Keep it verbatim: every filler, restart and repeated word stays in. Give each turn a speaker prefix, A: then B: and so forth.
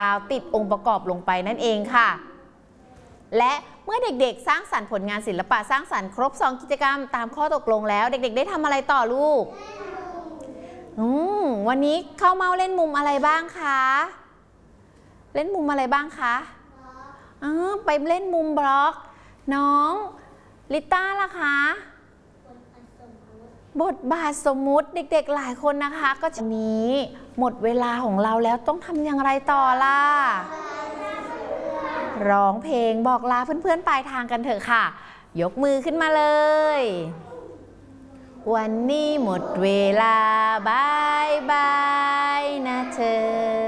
A: กาวติดองค์ประกอบลงไปนั่นเองค่ะและเมื่อเด็กๆสร้างสรรค์ผลงานศิลปะสร้างสรรค์ครบสองกิจกรรมตามข้อตกลงแล้วเด็กๆได้ทำอะไรต่อลูกอืมวันนี้เข้าเมาเล่นมุมอะไรบ้างคะเล่นมุมอะไรบ้างคะอ๋อไปเล่นมุมบล็อกน้องลิต้าล่ะคะบทบาทสมมุติเด็กๆหลายคนนะคะก็จะนี้หมดเวลาของเราแล้วต้องทำอย่างไรต่อล่ะร้องเพลงบอกลาเพื่อนๆปลายทางกันเถอะค่ะยกมือขึ้นมาเลยวันนี้หมดเวลาบายบายนะเธอ